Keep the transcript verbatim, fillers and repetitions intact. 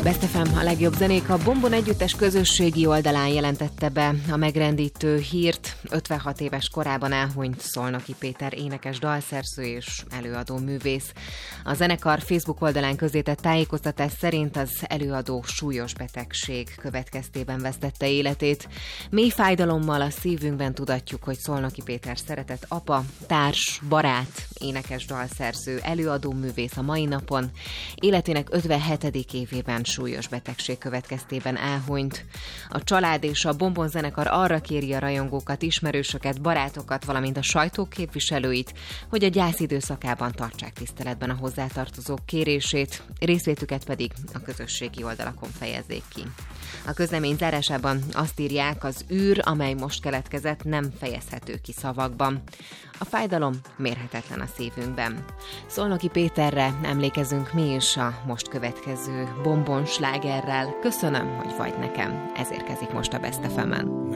Best ef em, a legjobb zenék. A Bombon együttes közösségi oldalán jelentette be a megrendítő hírt. ötvenhat éves korában elhunyt Szolnoki Péter énekes, dalszerző és előadó művész. A zenekar Facebook oldalán közzétett tájékoztatás szerint az előadó súlyos betegség következtében vesztette életét. Mély fájdalommal a szívünkben tudatjuk, hogy Szolnoki Péter szeretett apa, társ, barát, énekes, dalszerző, előadó művész a mai napon életének ötvenhetedik évében súlyos betegség következtében elhunyt. A család és a Bombon zenekar arra kéri a rajongókat, ismerősöket, barátokat, valamint a sajtó képviselőit, hogy a gyász időszakában tartsák tiszteletben a hozzátartozók kérését, részvétüket pedig a közösségi oldalakon fejezzék ki. A közlemény zárásában azt írják, az űr, amely most keletkezett, nem fejezhető ki szavakban. A fájdalom mérhetetlen a szívünkben. Szolnoki Péterre emlékezünk mi is a most következő Bombon slágerrel. Köszönöm, hogy vagy nekem. Ez érkezik most a Best ef emen.